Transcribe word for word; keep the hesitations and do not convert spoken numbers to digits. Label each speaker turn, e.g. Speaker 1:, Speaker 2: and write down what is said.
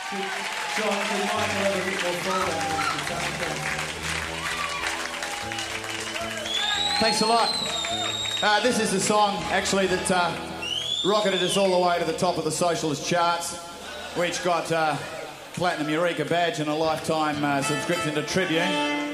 Speaker 1: John, could Michael have a bit more forward?
Speaker 2: Thanks a lot. Uh, this is the song, actually, that uh, rocketed us all the way to the top of the socialist charts. We each got uh, Platinum Eureka badge and a lifetime uh, subscription to Tribune.